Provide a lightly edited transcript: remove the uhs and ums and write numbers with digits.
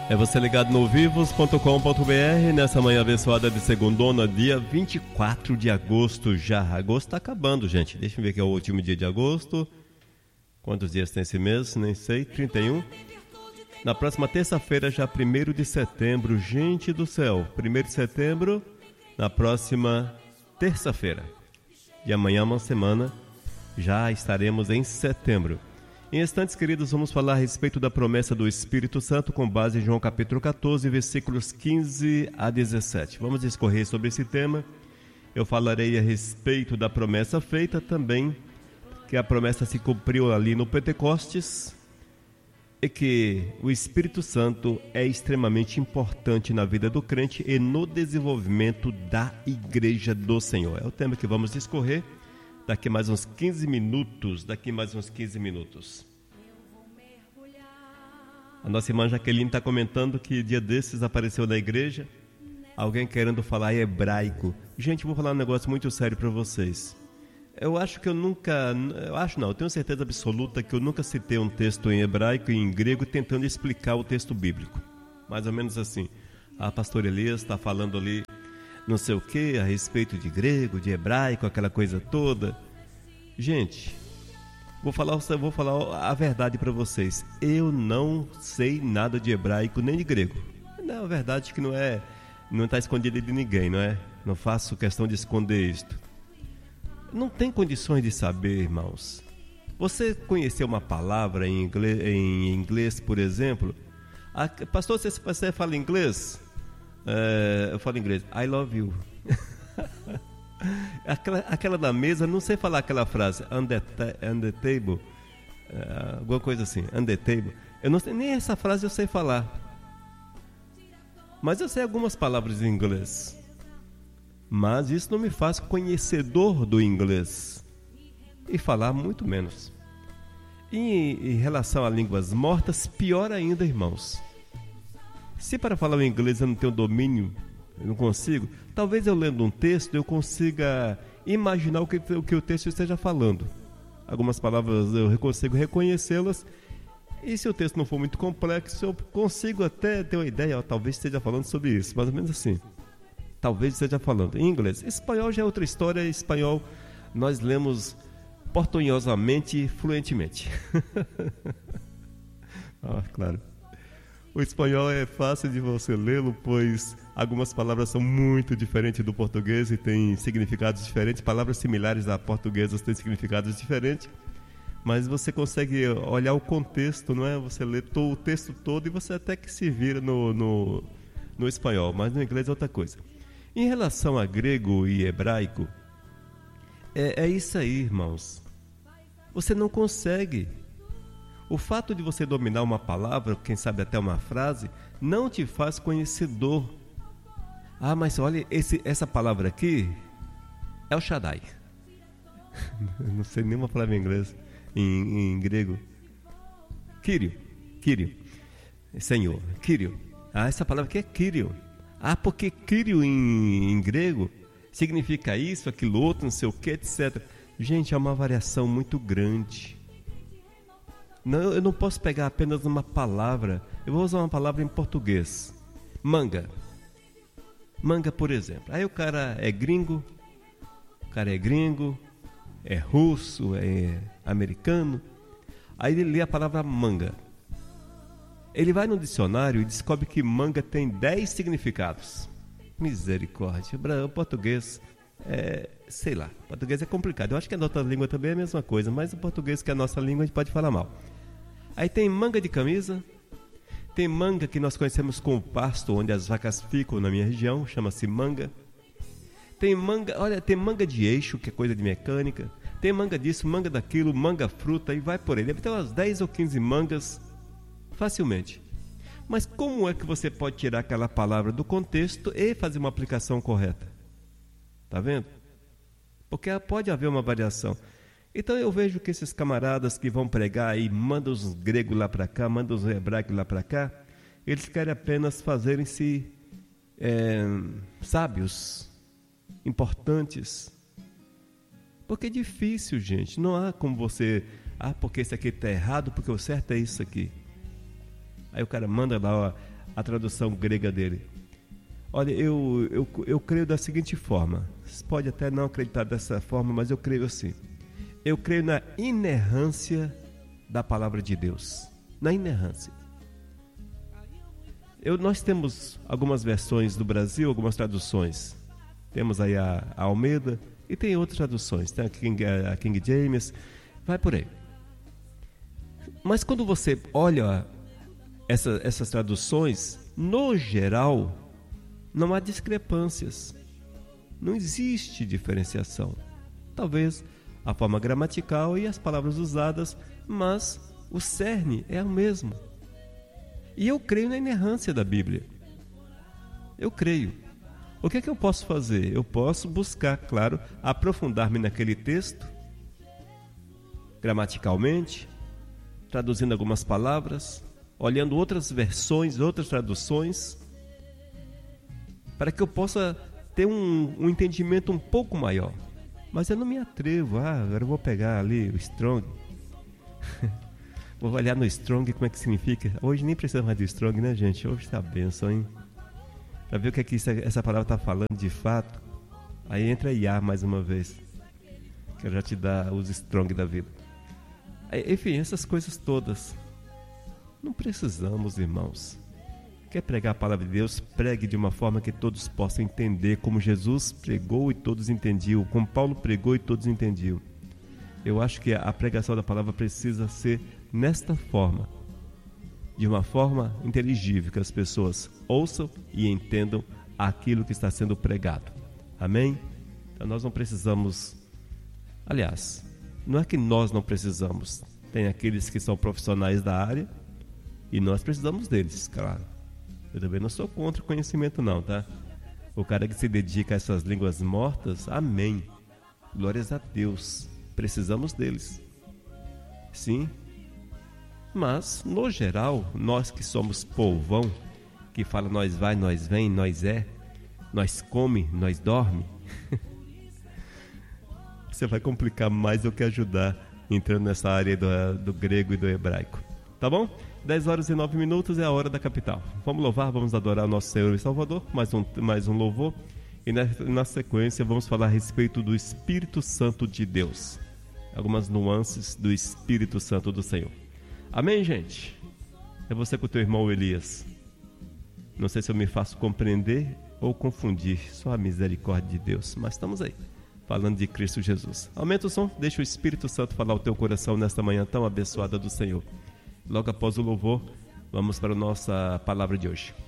É você ligado no vivos.com.br nessa manhã abençoada de segundona, dia 24 de agosto já. Agosto tá acabando, gente. Deixa eu ver que é o último dia de agosto. Quantos dias tem esse mês? Nem sei. 31. Na próxima terça-feira, já 1º de setembro. Gente do céu, 1º de setembro, na próxima terça-feira. E amanhã, uma semana, já estaremos em setembro. Em instantes, queridos, vamos falar a respeito da promessa do Espírito Santo com base em João capítulo 14, versículos 15 a 17. Vamos discorrer sobre esse tema. Eu falarei a respeito da promessa feita também, que a promessa se cumpriu ali no Pentecostes e que o Espírito Santo é extremamente importante na vida do crente e no desenvolvimento da Igreja do Senhor. É o tema que vamos discorrer. Daqui mais uns 15 minutos. A nossa irmã Jaqueline está comentando que dia desses apareceu na igreja alguém querendo falar hebraico. Gente, eu vou falar um negócio muito sério para vocês. Eu tenho certeza absoluta que eu nunca citei um texto em hebraico e em grego tentando explicar o texto bíblico. Mais ou menos assim. A pastora Elias está falando ali não sei o que, a respeito de grego, de hebraico, aquela coisa toda. Gente, vou falar a verdade para vocês. Eu não sei nada de hebraico nem de grego. Não, a verdade é que não está escondida de ninguém, não é? Não faço questão de esconder isto. Não tem condições de saber, irmãos. Você conhecer uma palavra em inglês, por exemplo? Pastor, você fala inglês? Eu falo inglês. I love you. Aquela da mesa, não sei falar aquela frase. On the table. Alguma coisa assim. On the table. Eu não sei, nem essa frase eu sei falar. Mas eu sei algumas palavras em inglês. Mas isso não me faz conhecedor do inglês. E falar muito menos. Em relação a línguas mortas, pior ainda, irmãos. Se para falar o inglês eu não tenho domínio, eu não consigo, talvez eu lendo um texto eu consiga imaginar o que o texto esteja falando. Algumas palavras eu consigo reconhecê-las, e se o texto não for muito complexo, eu consigo até ter uma ideia, talvez esteja falando sobre isso, mais ou menos assim. Talvez esteja falando em inglês. Espanhol já é outra história. Espanhol nós lemos portunhosamente e fluentemente. Claro. O espanhol é fácil de você lê-lo, pois algumas palavras são muito diferentes do português e têm significados diferentes. Palavras similares a portuguesas têm significados diferentes, mas você consegue olhar o contexto, não é? Você lê o texto todo e você até que se vira no espanhol, mas no inglês é outra coisa. Em relação a grego e hebraico, é isso aí, irmãos. Você não consegue. O fato de você dominar uma palavra, quem sabe até uma frase, não te faz conhecedor. Mas olha, essa palavra aqui é o Shaddai. Não sei nenhuma palavra em inglês, em grego. Kyrio. Senhor, Kyrio. Essa palavra aqui é Kyrio. Porque Kyrio em grego significa isso, aquilo outro, não sei o que, etc. Gente, é uma variação muito grande. Não, eu não posso pegar apenas uma palavra. Eu vou usar uma palavra em português. Manga, por exemplo. Aí o cara é gringo, é russo, é americano. Aí ele lê a palavra manga. Ele vai no dicionário e descobre que manga tem 10 significados. Misericórdia. O português sei lá. O português é complicado. Eu acho que a nossa língua também é a mesma coisa, mas o português, que é a nossa língua, a gente pode falar mal. Aí tem manga de camisa, tem manga que nós conhecemos como pasto, onde as vacas ficam na minha região, chama-se manga. Tem manga de eixo, que é coisa de mecânica. Tem manga disso, manga daquilo, manga fruta, e vai por aí. Deve ter umas 10 ou 15 mangas facilmente. Mas como é que você pode tirar aquela palavra do contexto e fazer uma aplicação correta? Tá vendo? Porque pode haver uma variação. Então eu vejo que esses camaradas que vão pregar e mandam os gregos lá para cá, mandam os hebraicos lá para cá, eles querem apenas fazerem-se sábios, importantes. Porque é difícil, gente. Não há como você... porque isso aqui está errado, porque o certo é isso aqui. Aí o cara manda lá a tradução grega dele. Olha, eu creio da seguinte forma. Você pode até não acreditar dessa forma, mas eu creio assim. Eu creio na inerrância da palavra de Deus. Na inerrância. Nós temos algumas versões do Brasil, algumas traduções. Temos aí a Almeida e tem outras traduções. Tem a King James, vai por aí. Mas quando você olha essas traduções, no geral, não há discrepâncias. Não existe diferenciação. Talvez a forma gramatical e as palavras usadas, mas o cerne é o mesmo. E eu creio na inerrância da Bíblia. Eu creio. O que é que eu posso fazer? Eu posso buscar, claro, aprofundar-me naquele texto, gramaticalmente, traduzindo algumas palavras, olhando outras versões, outras traduções, para que eu possa ter um entendimento um pouco maior. Mas eu não me atrevo. Agora eu vou pegar ali o Strong. Vou olhar no Strong como é que significa. Hoje nem precisa mais do Strong, né, gente? Hoje está a benção, hein? Para ver o que é que essa palavra está falando de fato. Aí entra IA mais uma vez, que já te dá os Strong da vida. Enfim, essas coisas todas. Não precisamos, irmãos. Quer pregar a palavra de Deus? Pregue de uma forma que todos possam entender, como Jesus pregou e todos entendiam, como Paulo pregou e todos entendiam. Eu acho que a pregação da palavra precisa ser nesta forma, de uma forma inteligível, que as pessoas ouçam e entendam aquilo que está sendo pregado. Amém? Então nós não precisamos, aliás, não é que nós não precisamos, tem aqueles que são profissionais da área e nós precisamos deles, claro. Eu também não sou contra o conhecimento não, tá? O cara que se dedica a essas línguas mortas, amém. Glórias a Deus. Precisamos deles. Sim. Mas, no geral, nós que somos povão, que fala nós vai, nós vem, nós nós come, nós dorme, você vai complicar mais do que ajudar entrando nessa área do grego e do hebraico. Tá bom? 10h09 é a hora da capital. Vamos louvar, vamos adorar o nosso Senhor e Salvador. Mais um louvor. E na sequência vamos falar a respeito do Espírito Santo de Deus. Algumas nuances do Espírito Santo do Senhor. Amém, gente? É você com o teu irmão Elias. Não sei se eu me faço compreender ou confundir. Só a misericórdia de Deus. Mas estamos aí, falando de Cristo Jesus. Aumenta o som, deixa o Espírito Santo falar o teu coração nesta manhã tão abençoada do Senhor. Logo após o louvor, vamos para a nossa palavra de hoje.